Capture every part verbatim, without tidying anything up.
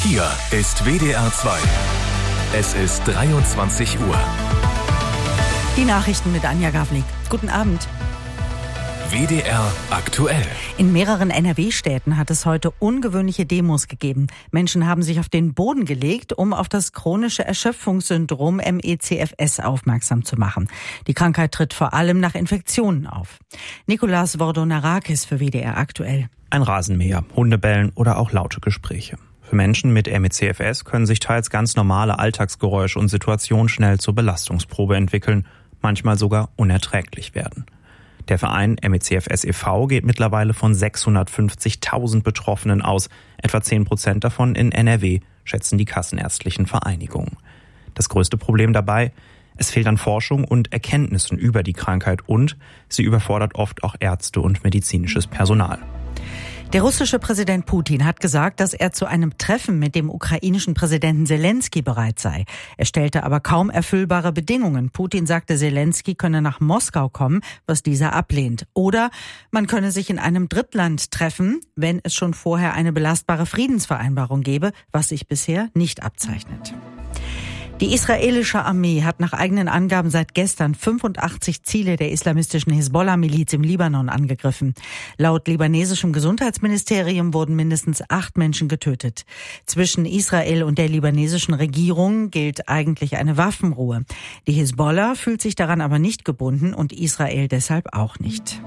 Hier ist W D R zwei. Es ist dreiundzwanzig Uhr. Die Nachrichten mit Anja Gavlik. Guten Abend. W D R aktuell. In mehreren N R W-Städten hat es heute ungewöhnliche Demos gegeben. Menschen haben sich auf den Boden gelegt, um auf das chronische Erschöpfungssyndrom M E C F S aufmerksam zu machen. Die Krankheit tritt vor allem nach Infektionen auf. Nikolas Vordonarakis für W D R aktuell. Ein Rasenmäher, Hundebellen oder auch laute Gespräche. Für Menschen mit M E C F S können sich teils ganz normale Alltagsgeräusche und Situationen schnell zur Belastungsprobe entwickeln, manchmal sogar unerträglich werden. Der Verein M E C F S e V geht mittlerweile von sechshundertfünfzigtausend Betroffenen aus. Etwa zehn Prozent davon in N R W, schätzen die kassenärztlichen Vereinigungen. Das größte Problem dabei? Es fehlt an Forschung und Erkenntnissen über die Krankheit und sie überfordert oft auch Ärzte und medizinisches Personal. Der russische Präsident Putin hat gesagt, dass er zu einem Treffen mit dem ukrainischen Präsidenten Selensky bereit sei. Er stellte aber kaum erfüllbare Bedingungen. Putin sagte, Selensky könne nach Moskau kommen, was dieser ablehnt. Oder man könne sich in einem Drittland treffen, wenn es schon vorher eine belastbare Friedensvereinbarung gäbe, was sich bisher nicht abzeichnet. Die israelische Armee hat nach eigenen Angaben seit gestern fünfundachtzig Ziele der islamistischen Hisbollah-Miliz im Libanon angegriffen. Laut libanesischem Gesundheitsministerium wurden mindestens acht Menschen getötet. Zwischen Israel und der libanesischen Regierung gilt eigentlich eine Waffenruhe. Die Hisbollah fühlt sich daran aber nicht gebunden und Israel deshalb auch nicht.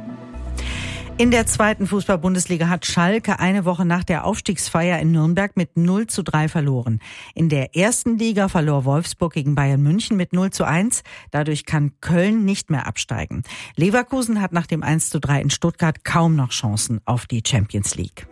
In der zweiten Fußball-Bundesliga hat Schalke eine Woche nach der Aufstiegsfeier in Nürnberg mit null zu drei verloren. In der ersten Liga verlor Wolfsburg gegen Bayern München mit null zu eins. Dadurch kann Köln nicht mehr absteigen. Leverkusen hat nach dem eins zu drei in Stuttgart kaum noch Chancen auf die Champions League.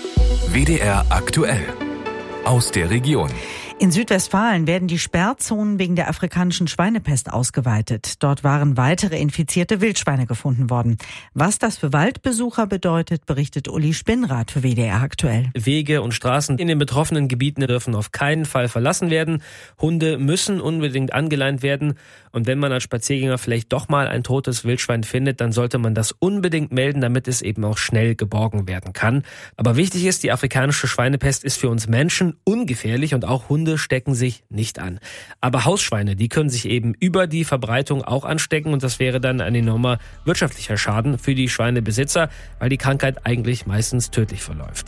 W D R aktuell. Aus der Region. In Südwestfalen werden die Sperrzonen wegen der afrikanischen Schweinepest ausgeweitet. Dort waren weitere infizierte Wildschweine gefunden worden. Was das für Waldbesucher bedeutet, berichtet Uli Spinnrath für W D R aktuell. Wege und Straßen in den betroffenen Gebieten dürfen auf keinen Fall verlassen werden. Hunde müssen unbedingt angeleint werden. Und wenn man als Spaziergänger vielleicht doch mal ein totes Wildschwein findet, dann sollte man das unbedingt melden, damit es eben auch schnell geborgen werden kann. Aber wichtig ist, die afrikanische Schweinepest ist für uns Menschen ungefährlich und auch Hunde stecken sich nicht an. Aber Hausschweine, die können sich eben über die Verbreitung auch anstecken und das wäre dann ein enormer wirtschaftlicher Schaden für die Schweinebesitzer, weil die Krankheit eigentlich meistens tödlich verläuft.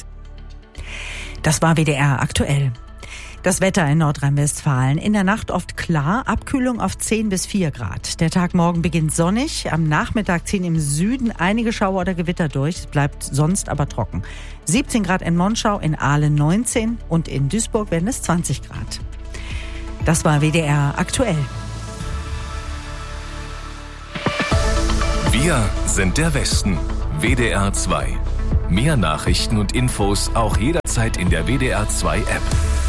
Das war W D R aktuell. Das Wetter in Nordrhein-Westfalen. In der Nacht oft klar, Abkühlung auf zehn bis vier Grad. Der Tag morgen beginnt sonnig. Am Nachmittag ziehen im Süden einige Schauer oder Gewitter durch. Es bleibt sonst aber trocken. siebzehn Grad in Monschau, in Aalen neunzehn und in Duisburg werden es zwanzig Grad. Das war W D R aktuell. Wir sind der Westen. W D R zwei. Mehr Nachrichten und Infos auch jederzeit in der W D R zwei App.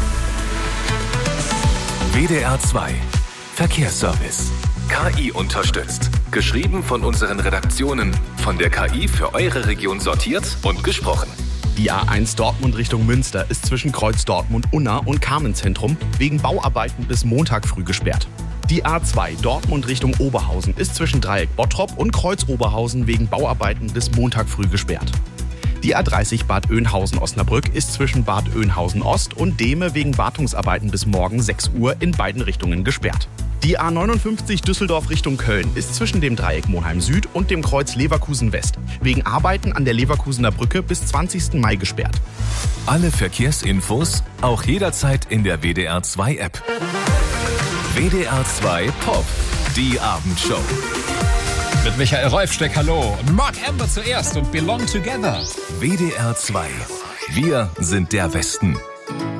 W D R zwei. Verkehrsservice. K I unterstützt. Geschrieben von unseren Redaktionen. Von der K I für eure Region sortiert und gesprochen. Die A eins Dortmund Richtung Münster ist zwischen Kreuz Dortmund-Unna und Carmenzentrum wegen Bauarbeiten bis Montag früh gesperrt. Die A zwei Dortmund Richtung Oberhausen ist zwischen Dreieck Bottrop und Kreuz Oberhausen wegen Bauarbeiten bis Montag früh gesperrt. Die A dreißig Bad Oeynhausen-Osnabrück ist zwischen Bad Oeynhausen-Ost und Dehme wegen Wartungsarbeiten bis morgen sechs Uhr in beiden Richtungen gesperrt. Die A neunundfünfzig Düsseldorf Richtung Köln ist zwischen dem Dreieck Monheim Süd und dem Kreuz Leverkusen West wegen Arbeiten an der Leverkusener Brücke bis zwanzigsten Mai gesperrt. Alle Verkehrsinfos auch jederzeit in der W D R zwei App. W D R zwei Pop, die Abendshow. Mit Michael Rolfsteck, hallo. Und Mark Amber zuerst und Belong Together. W D R zwei. Wir sind der Westen.